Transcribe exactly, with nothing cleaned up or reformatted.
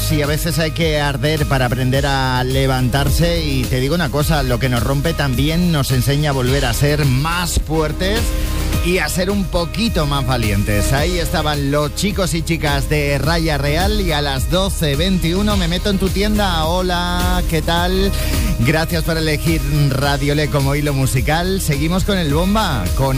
caemos y a veces hay que arder para aprender a levantarse. Y te digo una cosa, lo que nos rompe también nos enseña a volver a ser más fuertes y a ser un poquito más valientes. Ahí estaban los chicos y chicas de Raya Real y a las doce veintiuno me meto en tu tienda. Hola, ¿qué tal? Gracias por elegir Radiolé como hilo musical. Seguimos con el bomba, con